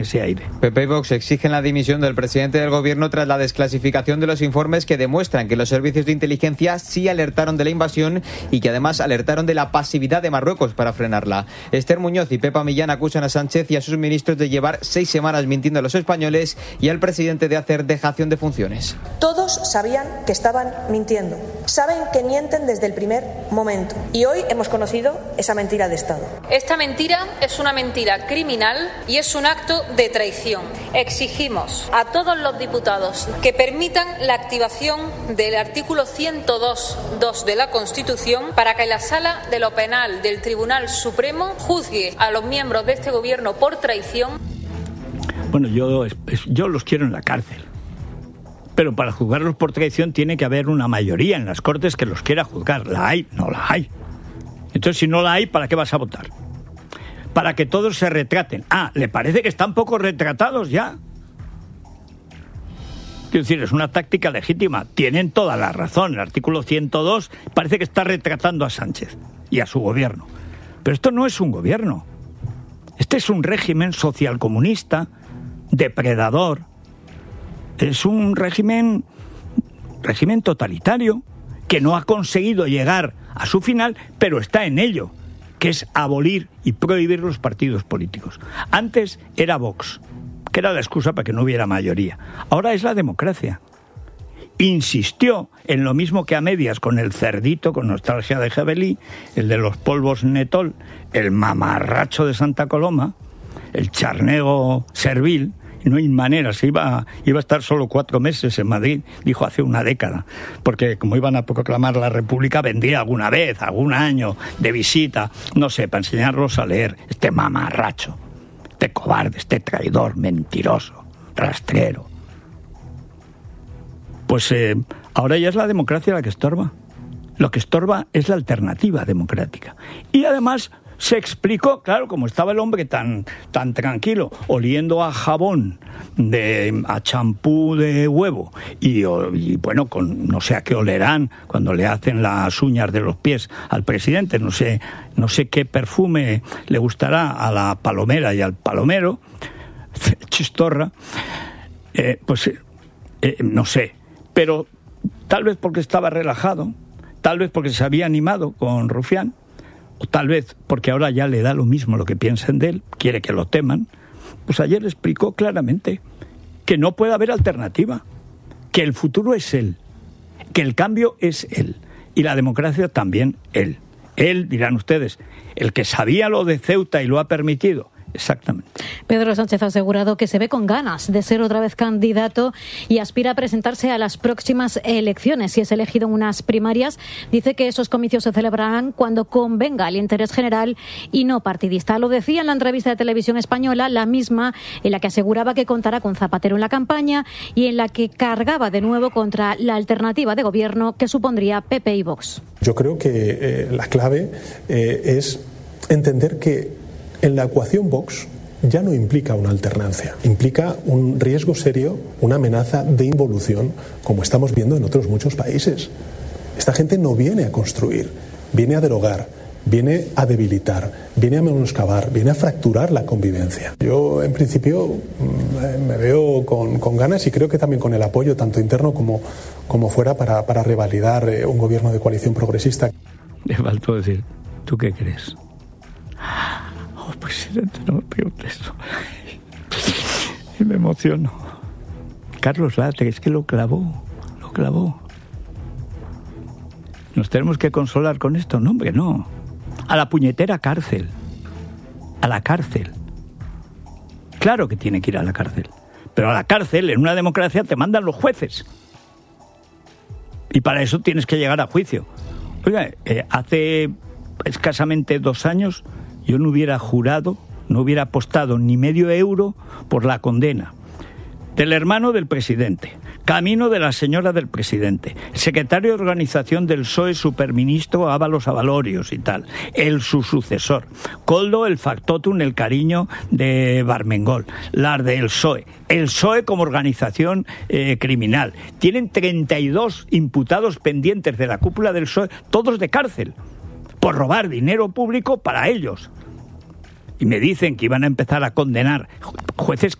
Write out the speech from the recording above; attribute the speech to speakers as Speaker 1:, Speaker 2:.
Speaker 1: ese aire.
Speaker 2: PP y Vox exigen la dimisión del presidente del gobierno tras la desclasificación de los informes que demuestran que los servicios de inteligencia sí alertaron de la invasión y que además alertaron de la pasividad de Marruecos para frenarla. Esther Muñoz y Pepa Millán acusan a Sánchez y a sus ministros de llevar 6 semanas mintiendo a los españoles y al presidente de hacer dejación de funciones.
Speaker 3: Todos sabían que estaban mintiendo. Saben que mienten desde el primer momento. Y hoy hemos conocido esa mentira de Estado.
Speaker 4: Esta mentira es una mentira criminal y es un acto de traición. Exigimos a todos los diputados que permitan la activación del artículo 102.2 de la Constitución para que la Sala de lo Penal del Tribunal Supremo juzgue a los miembros de este gobierno por traición.
Speaker 1: Bueno, yo los quiero en la cárcel. Pero para juzgarlos por traición tiene que haber una mayoría en las Cortes que los quiera juzgar. ¿La hay? No la hay. Entonces, si no la hay, ¿para qué vas a votar? Para que todos se retraten. ¿Le parece que están poco retratados ya? Quiero decir, es una táctica legítima. Tienen toda la razón. El artículo 102 parece que está retratando a Sánchez y a su gobierno. Pero esto no es un gobierno. Este es un régimen socialcomunista, depredador. Es un régimen totalitario que no ha conseguido llegar a su final, pero está en ello, que es abolir y prohibir los partidos políticos. Antes era Vox, que era la excusa para que no hubiera mayoría. Ahora es la democracia. Insistió en lo mismo que a medias con el cerdito, con nostalgia de Jebelí, el de los polvos Netol, el mamarracho de Santa Coloma, el charnego servil. No hay manera, iba a estar solo 4 meses en Madrid, dijo hace una década, porque como iban a proclamar la República, vendría alguna vez, algún año de visita, no sé, para enseñarlos a leer. Este mamarracho, este cobarde, este traidor, mentiroso, rastrero. Pues ahora ya es la democracia la que estorba. Lo que estorba es la alternativa democrática. Y además se explicó, claro, como estaba el hombre tan tranquilo, oliendo a jabón, a champú de huevo, y bueno, no sé a qué olerán cuando le hacen las uñas de los pies al presidente, no sé qué perfume le gustará a la palomera y al palomero, chistorra, no sé, pero tal vez porque estaba relajado, tal vez porque se había animado con Rufián, o tal vez porque ahora ya le da lo mismo lo que piensen de él, quiere que lo teman, pues ayer explicó claramente que no puede haber alternativa, que el futuro es él, que el cambio es él, y la democracia también él. Él, dirán ustedes, el que sabía lo de Ceuta y lo ha permitido. Exactamente.
Speaker 5: Pedro Sánchez ha asegurado que se ve con ganas de ser otra vez candidato y aspira a presentarse a las próximas elecciones. Si es elegido en unas primarias, dice que esos comicios se celebrarán cuando convenga el interés general y no partidista. Lo decía en la entrevista de Televisión Española, la misma en la que aseguraba que contará con Zapatero en la campaña y en la que cargaba de nuevo contra la alternativa de gobierno que supondría PP y Vox.
Speaker 6: Yo creo que la clave es entender que en la ecuación Vox ya no implica una alternancia, implica un riesgo serio, una amenaza de involución, como estamos viendo en otros muchos países. Esta gente no viene a construir, viene a derogar, viene a debilitar, viene a menoscabar, viene a fracturar la convivencia. Yo, en principio, me veo con ganas y creo que también con el apoyo, tanto interno como fuera, para revalidar un gobierno de coalición progresista.
Speaker 1: Le faltó decir, ¿tú qué crees? Presidente, no me preguntes eso. Y me emociono. Carlos Latre, es que lo clavó. ¿Nos tenemos que consolar con esto? No, hombre, no. A la puñetera cárcel. A la cárcel. Claro que tiene que ir a la cárcel. Pero a la cárcel, en una democracia, te mandan los jueces. Y para eso tienes que llegar a juicio. Oiga, hace escasamente 2 años yo no hubiera jurado, no hubiera apostado ni medio euro por la condena del hermano del presidente, camino de la señora del presidente, secretario de organización del PSOE, superministro Ábalos Avalorios y tal, su sucesor, Koldo el factotum, el cariño de Barmengol, las del PSOE, el PSOE como organización criminal. Tienen 32 imputados pendientes de la cúpula del PSOE, todos de cárcel, por robar dinero público para ellos. y me dicen que iban a empezar a condenar jueces